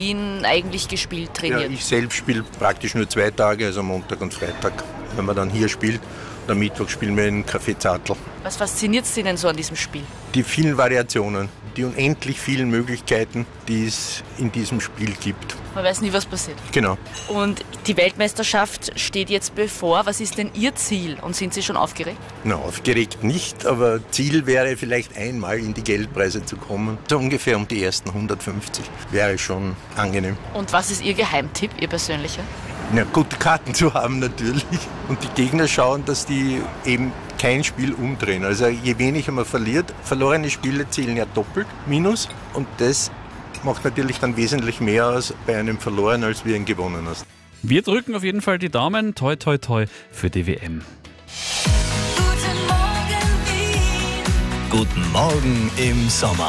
Wien eigentlich gespielt, Ja, trainiert? ich selbst spiele praktisch nur 2 Tage, also Montag und Freitag, wenn man dann hier spielt. Und am Mittwoch spielen wir in Café Zartl. Was fasziniert Sie denn so an diesem Spiel? Die vielen Variationen, die unendlich vielen Möglichkeiten, die es in diesem Spiel gibt. Man weiß nie, was passiert. Genau. Und die Weltmeisterschaft steht jetzt bevor. Was ist denn Ihr Ziel? Und sind Sie schon aufgeregt? Na, aufgeregt nicht, aber Ziel wäre vielleicht einmal in die Geldpreise zu kommen. So ungefähr um die ersten 150 wäre schon angenehm. Und was ist Ihr Geheimtipp, Ihr persönlicher? Ja, gute Karten zu haben natürlich. Und die Gegner schauen, dass die eben kein Spiel umdrehen. Also je weniger man verliert, verlorene Spiele zählen ja doppelt, minus. Und das macht natürlich dann wesentlich mehr aus bei einem verloren, als wie ein gewonnen hast. Wir drücken auf jeden Fall die Daumen. Toi, toi, toi für die WM. Guten Morgen im Sommer.